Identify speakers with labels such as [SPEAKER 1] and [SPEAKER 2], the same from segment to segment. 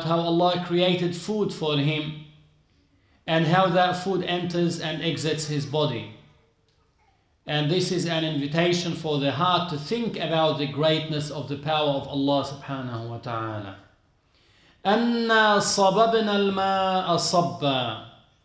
[SPEAKER 1] about how Allah created food for him and how that food enters and exits his body. And this is an invitation for the heart to think about the greatness of the power of Allah subhanahu wa ta'ala. أَنَّا صَبَبْنَا الْمَاءَ صَبًّا.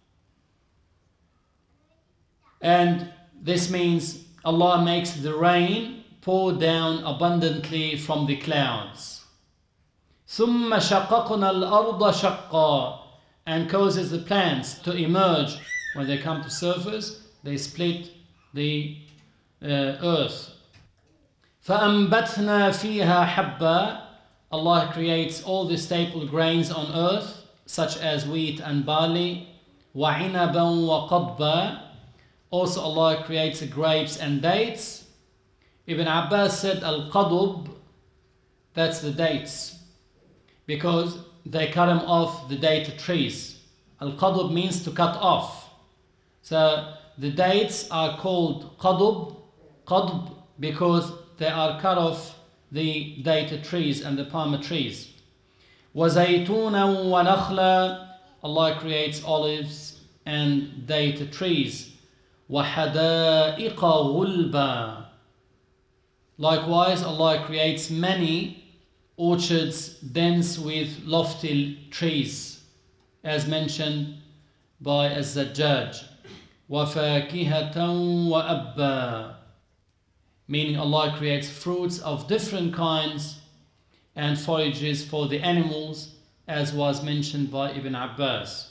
[SPEAKER 1] And this means Allah makes the rain pour down abundantly from the clouds. ثُمَّ شَقَقْنَا الْأَرْضَ شَقًّا. And causes the plants to emerge. When they come to surface, they split the earth. فَأَنْبَتْنَا فِيهَا حَبًّا. Allah creates all the staple grains on earth, such as wheat and barley. وَعِنَبًا وَقَضْبًا. Also Allah creates grapes and dates. Ibn Abbas said al-qadub, that's the dates, because they cut them off the date trees. Al-qadub means to cut off. So the dates are called qadb because they are cut off the date trees and the palm trees. وَزَيْتُونًا وَنَخْلًا. Allah creates olives and date trees. وَحَدَائِقَ غُلْبًا. Likewise, Allah creates many orchards dense with lofty trees, as mentioned by Az-Zajjaj. وَفَاكِهَةً وَأَبًّا. Meaning Allah creates fruits of different kinds and forages for the animals, as was mentioned by Ibn Abbas.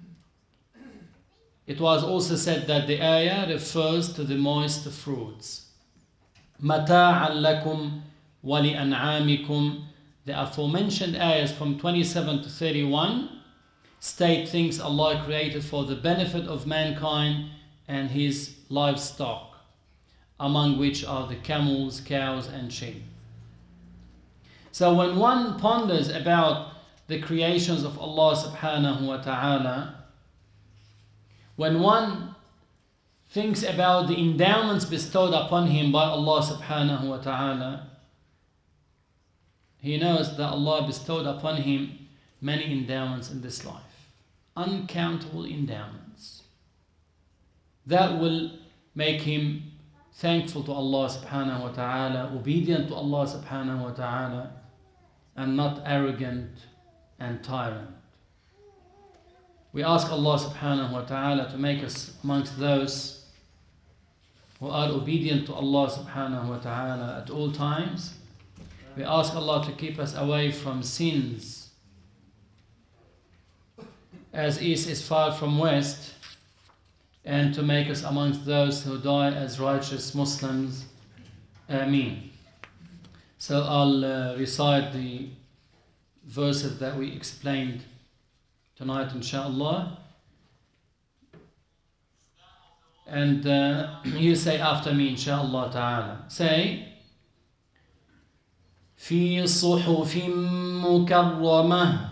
[SPEAKER 1] It was also said that the ayah refers to the moist fruits. مَتَاعًا لَكُمْ وَلِأَنْعَامِكُمْ. The aforementioned ayahs from 27 to 31 state things Allah created for the benefit of mankind and his livestock, among which are the camels, cows and sheep. So when one ponders about the creations of Allah subhanahu wa ta'ala, when one thinks about the endowments bestowed upon him by Allah subhanahu wa ta'ala, he knows that Allah bestowed upon him many endowments in this life, uncountable endowments that will make him thankful to Allah subhanahu wa ta'ala, obedient to Allah subhanahu wa ta'ala, and not arrogant and tyrant. We ask Allah subhanahu wa ta'ala to make us amongst those who are obedient to Allah subhanahu wa ta'ala at all times. We ask Allah to keep us away from sins, as east is far from west, and to make us amongst those who die as righteous Muslims. Ameen. So I'll recite the verses that we explained tonight, inshallah. And you say after me, inshallah ta'ala. Say, في صحف مكرمة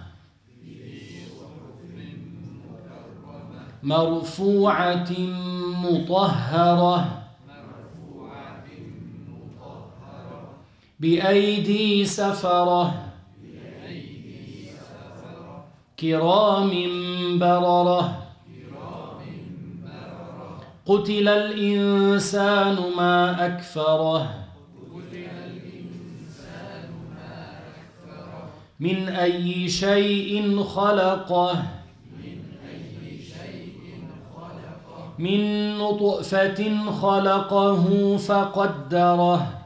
[SPEAKER 1] مرفوعة مطهرة بأيدي سفرة كرام بررة قتل الإنسان ما أكفره من أي شيء خلقه من نطفة خلقه فقدره